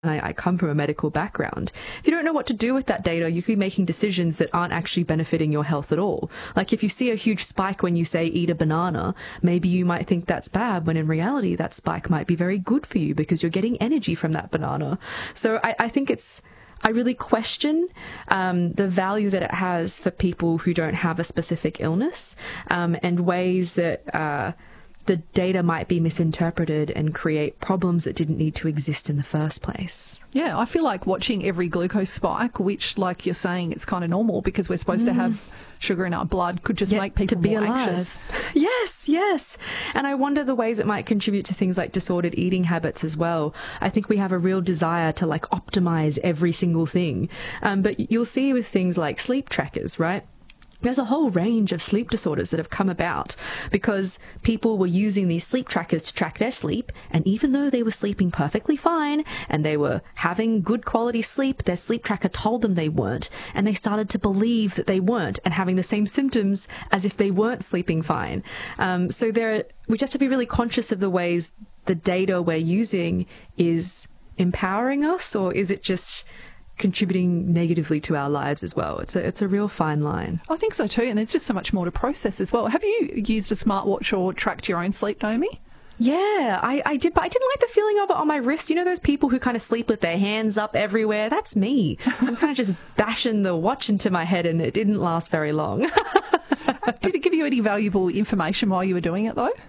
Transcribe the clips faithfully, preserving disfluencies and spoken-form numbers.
I, I come from a medical background. If you don't know what to do with that data, you could be making decisions that aren't actually benefiting your health at all. Like if you see a huge spike when you say eat a banana, maybe you might think that's bad, when in reality that spike might be very good for you because you're getting energy from that banana. So I, I think it's, I really question um, the value that it has for people who don't have a specific illness, um, and ways that uh, the data might be misinterpreted and create problems that didn't need to exist in the first place. Yeah, I feel like watching every glucose spike, which, like you're saying, it's kind of normal because we're supposed mm. to have sugar in our blood, could just Yet make people to be more alive. anxious. Yes, yes. And I wonder the ways it might contribute to things like disordered eating habits as well. I think we have a real desire to like optimize every single thing. Um, but you'll see with things like sleep trackers, right? There's a whole range of sleep disorders that have come about because people were using these sleep trackers to track their sleep, and even though they were sleeping perfectly fine and they were having good quality sleep, their sleep tracker told them they weren't, and they started to believe that they weren't and having the same symptoms as if they weren't sleeping fine. Um, so there, we just have to be really conscious of the ways the data we're using is empowering us, or is it just contributing negatively to our lives as well. It's a, it's a real fine line. I think so too, and there's just so much more to process as well. Have you used a smartwatch or tracked your own sleep, Naomi? Yeah, I, I did, but I didn't like the feeling of it on my wrist. You know those people who kind of sleep with their hands up everywhere? That's me. So I'm kind of just bashing the watch into my head, and it didn't last very long. Did it give you any valuable information while you were doing it though?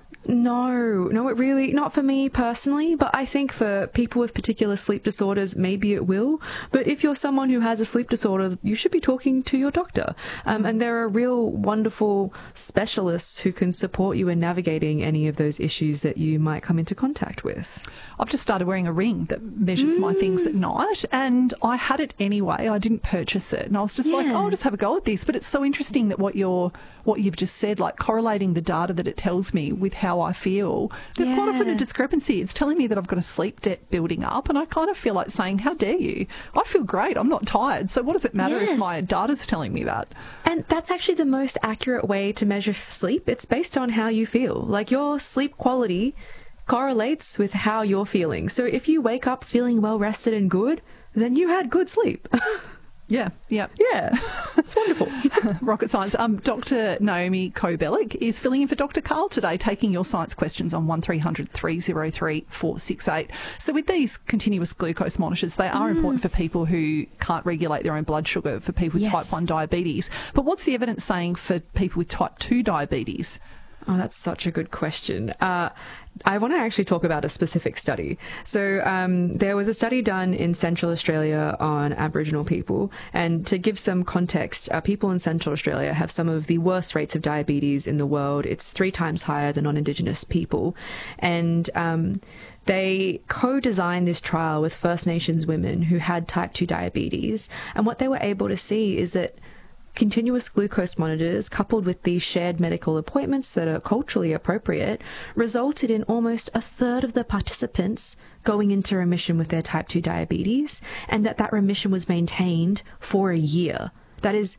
No, no, it really, not for me personally, but I think for people with particular sleep disorders, maybe it will. But if you're someone who has a sleep disorder, you should be talking to your doctor. Um, and there are real wonderful specialists who can support you in navigating any of those issues that you might come into contact with. I've just started wearing a ring that measures mm. my things at night, and I had it anyway. I didn't purchase it. And I was just yeah. like, oh, I'll just have a go at this. But it's so interesting that what you're, what you've just said, like correlating the data that it tells me with how I feel, there's yeah. quite often a discrepancy. It's telling me that I've got a sleep debt building up, and I kind of feel like saying, how dare you? I feel great. I'm not tired. So what does it matter yes. if my data's telling me that? And that's actually the most accurate way to measure sleep. It's based on how you feel. Like your sleep quality correlates with how you're feeling. So if you wake up feeling well rested and good, then you had good sleep. Yeah, yeah. Yeah, it's wonderful. Rocket science. Um, Doctor Naomi Kobelic is filling in for Doctor Karl today, taking your science questions on one three hundred three oh three four six eight. So with these continuous glucose monitors, they are mm. important for people who can't regulate their own blood sugar, for people with yes. type one diabetes. But what's the evidence saying for people with type two diabetes? Oh, that's such a good question. Uh, I want to actually talk about a specific study. So um, there was a study done in Central Australia on Aboriginal people. And to give some context, uh, people in Central Australia have some of the worst rates of diabetes in the world. It's three times higher than non-Indigenous people. And um, they co-designed this trial with First Nations women who had type two diabetes. And what they were able to see is that continuous glucose monitors, coupled with these shared medical appointments that are culturally appropriate, resulted in almost a third of the participants going into remission with their type two diabetes, and that that remission was maintained for a year. That is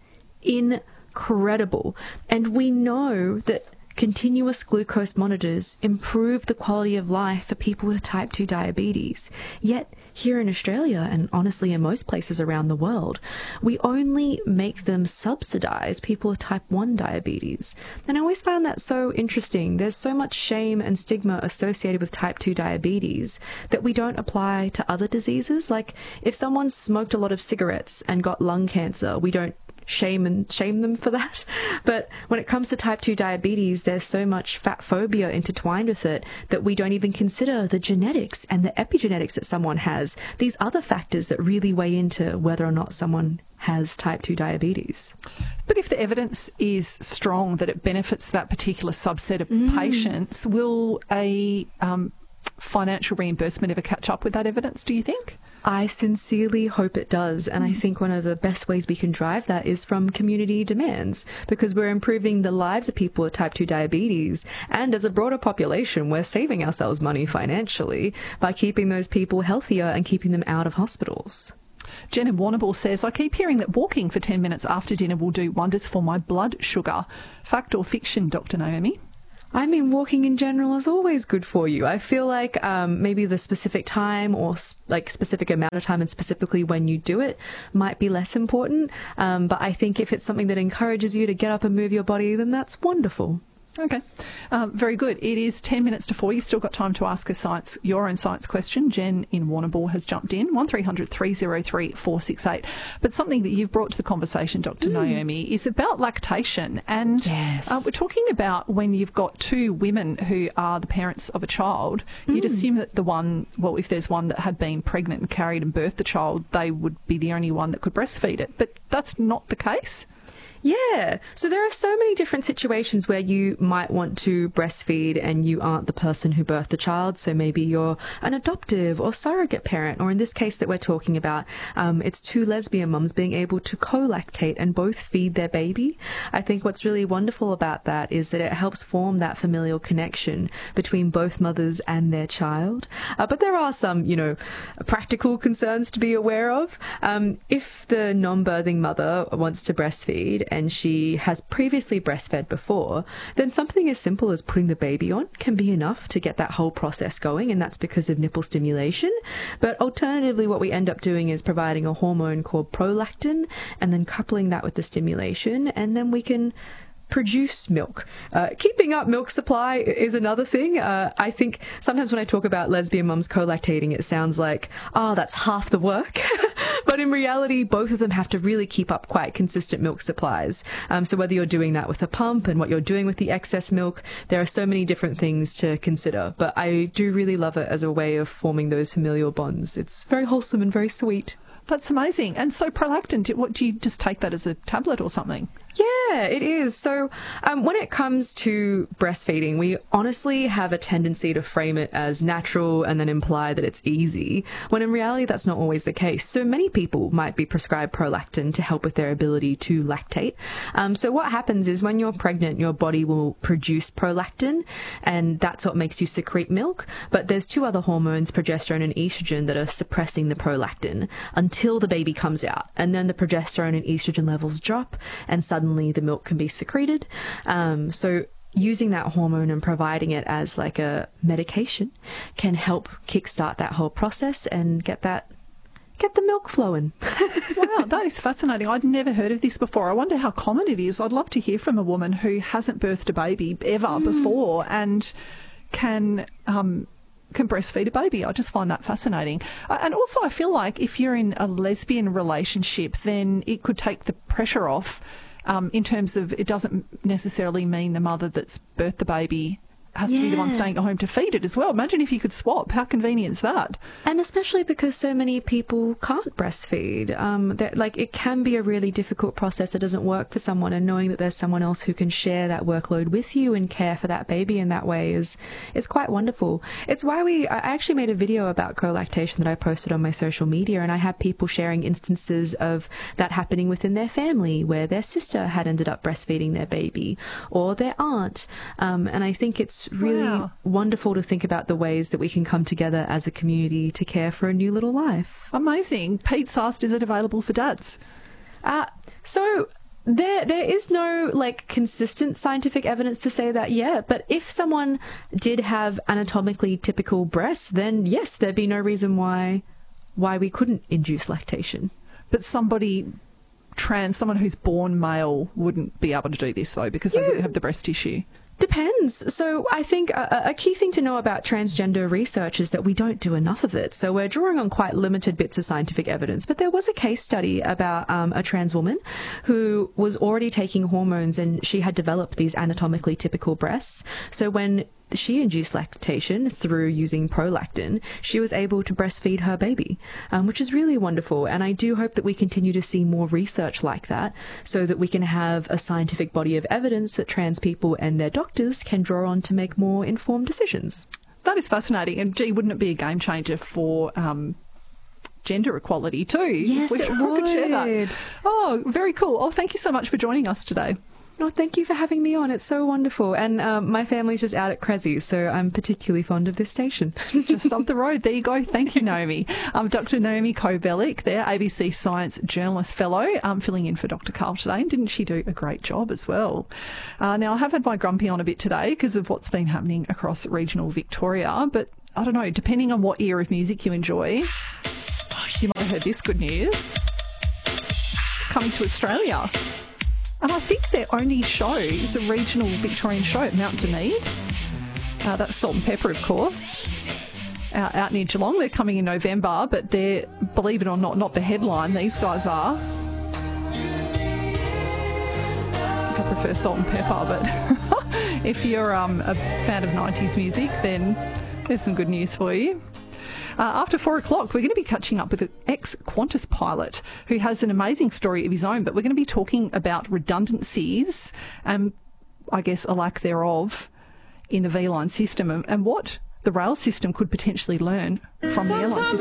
incredible. And we know that continuous glucose monitors improve the quality of life for people with type two diabetes. Yet, here in Australia, and honestly in most places around the world, we only make them subsidise people with type one diabetes. And I always found that so interesting. There's so much shame and stigma associated with type two diabetes that we don't apply to other diseases. Like, if someone smoked a lot of cigarettes and got lung cancer, we don't shame and shame them for that. But when it comes to type two diabetes, there's so much fat phobia intertwined with it that we don't even consider the genetics and the epigenetics that someone has, these other factors that really weigh into whether or not someone has type two diabetes. But if the evidence is strong that it benefits that particular subset of mm. patients, will a um, financial reimbursement ever catch up with that evidence, do you think? I sincerely hope it does. And I think one of the best ways we can drive that is from community demands, because we're improving the lives of people with type two diabetes. And as a broader population, we're saving ourselves money financially by keeping those people healthier and keeping them out of hospitals. Jen in Warrnambool says, I keep hearing that walking for ten minutes after dinner will do wonders for my blood sugar. Fact or fiction, Doctor Naomi? I mean, walking in general is always good for you. I feel like um, maybe the specific time or sp- like specific amount of time and specifically when you do it might be less important. Um, but I think if it's something that encourages you to get up and move your body, then that's wonderful. Okay, um, very good. It is ten minutes to four. You've still got time to ask a science, your own science question. Jen in Warrnambool has jumped in, one three hundred three oh three four six eight. But something that you've brought to the conversation, Doctor Mm. Naomi, is about lactation. And yes. uh, we're talking about when you've got two women who are the parents of a child, mm. you'd assume that the one, well, if there's one that had been pregnant and carried and birthed the child, they would be the only one that could breastfeed it. But that's not the case. Yeah. So there are so many different situations where you might want to breastfeed and you aren't the person who birthed the child. So maybe you're an adoptive or surrogate parent, or in this case that we're talking about, um, it's two lesbian mums being able to co-lactate and both feed their baby. I think what's really wonderful about that is that it helps form that familial connection between both mothers and their child. Uh, but there are some, you know, practical concerns to be aware of. Um, if the non-birthing mother wants to breastfeed and she has previously breastfed before, then something as simple as putting the baby on can be enough to get that whole process going, and that's because of nipple stimulation. But alternatively, what we end up doing is providing a hormone called prolactin and then coupling that with the stimulation, and then we can produce milk. Uh, keeping up milk supply is another thing. Uh, I think sometimes when I talk about lesbian mums co-lactating, it sounds like, oh, that's half the work. But in reality, both of them have to really keep up quite consistent milk supplies. Um, so whether you're doing that with a pump and what you're doing with the excess milk, there are so many different things to consider. But I do really love it as a way of forming those familial bonds. It's very wholesome and very sweet. That's amazing. And so prolactin, do, what, do you just take that as a tablet or something? Yeah, it is. So um, when it comes to breastfeeding, we honestly have a tendency to frame it as natural and then imply that it's easy, when in reality that's not always the case. So many people might be prescribed prolactin to help with their ability to lactate. Um, so what happens is when you're pregnant, your body will produce prolactin, and that's what makes you secrete milk. But there's two other hormones, progesterone and estrogen, that are suppressing the prolactin until the baby comes out. And then the progesterone and estrogen levels drop, and suddenly Suddenly the milk can be secreted. Um, so using that hormone and providing it as like a medication can help kickstart that whole process and get that get the milk flowing. Wow, that is fascinating. I'd never heard of this before. I wonder how common it is. I'd love to hear from a woman who hasn't birthed a baby ever mm. before and can um, can breastfeed a baby. I just find that fascinating. Uh, and also I feel like if you're in a lesbian relationship, then it could take the pressure off. Um, in terms of, it doesn't necessarily mean the mother that's birthed the baby has yeah. to be the one staying at home to feed it as well. Imagine if you could swap. How convenient is that? And especially because so many people can't breastfeed. Um, that, like, it can be a really difficult process that doesn't work for someone, and knowing that there's someone else who can share that workload with you and care for that baby in that way is is quite wonderful. It's why we, I actually made a video about co-lactation that I posted on my social media, and I had people sharing instances of that happening within their family, where their sister had ended up breastfeeding their baby, or their aunt. Um, and I think it's really wow. wonderful to think about the ways that we can come together as a community to care for a new little life. Amazing. Pete asked, is it available for dads? Uh, so there there is no like consistent scientific evidence to say that yet, but if someone did have anatomically typical breasts, then yes, there'd be no reason why why we couldn't induce lactation. But somebody trans, someone who's born male wouldn't be able to do this though, because yeah. they wouldn't have the breast tissue. Depends. So I think a, a key thing to know about transgender research is that we don't do enough of it. So we're drawing on quite limited bits of scientific evidence. But there was a case study about um, a trans woman who was already taking hormones, and she had developed these anatomically typical breasts. So when she induced lactation through using prolactin, she was able to breastfeed her baby, um, which is really wonderful. And I do hope that we continue to see more research like that, so that we can have a scientific body of evidence that trans people and their doctors can draw on to make more informed decisions. That is fascinating. And gee, wouldn't it be a game changer for um, gender equality too? Yes, if we it could share that. would. Oh, very cool. Oh, thank you so much for joining us today. Oh, thank you for having me on. It's so wonderful. And um, my family's just out at Cressie, so I'm particularly fond of this station. Just up the road. There you go. Thank you, Naomi. Um, Doctor Naomi Kobelic there, A B C Science Journalist Fellow, um, filling in for Doctor Carl today. And didn't she do a great job as well? Uh, now, I have had my grumpy on a bit today because of what's been happening across regional Victoria, but I don't know, depending on what era of music you enjoy, you might have heard this good news. Coming to Australia. And I think their only show is a regional Victorian show at Mount Duneed. Uh, that's Salt and Pepper, of course, out, out near Geelong. They're coming in November, but they're, believe it or not, not the headline. These guys are. I prefer Salt and Pepper, but if you're um, a fan of nineties music, then there's some good news for you. Uh, after four o'clock, we're going to be catching up with an ex-Qantas pilot who has an amazing story of his own, but we're going to be talking about redundancies and, I guess, a lack thereof in the V-line system and, and what the rail system could potentially learn from the airline system.